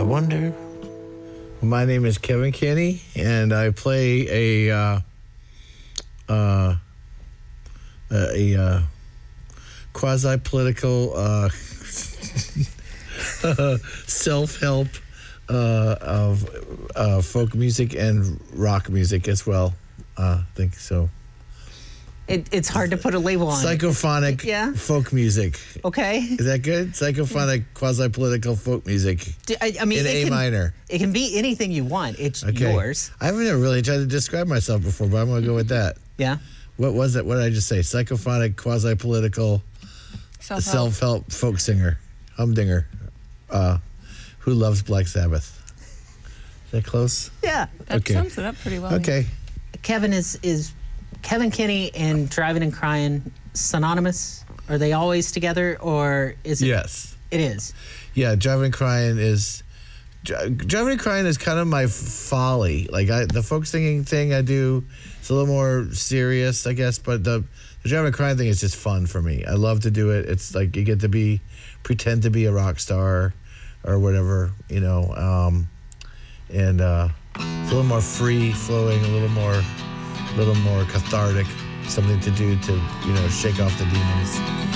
wonder. My name is Kevin Kinney, and I play a quasi-political self-help of folk music and rock music as well. I think so. It's hard to put a label on Psychophonic folk music. Okay. Is that good? Psychophonic quasi-political folk music. I mean, in A minor. It can be anything you want. It's yours. I haven't really tried to describe myself before, but I'm going to go with that. Yeah. What was it? What did I just say? Psychophonic quasi-political self-help folk singer, humdinger, who loves Black Sabbath. Is that close? Yeah. That sums it up pretty well. Okay. Kevin is Kevin Kinney and Driving and Crying synonymous? Are they always together, or is it? Yes. It is. Yeah, Driving and Crying is kind of my folly. Like the folk singing thing I do, it's a little more serious, I guess, but the Driving and Crying thing is just fun for me. I love to do it. It's like you get to pretend to be a rock star or whatever, and it's a little more free flowing, a little more cathartic, something to do to, shake off the demons.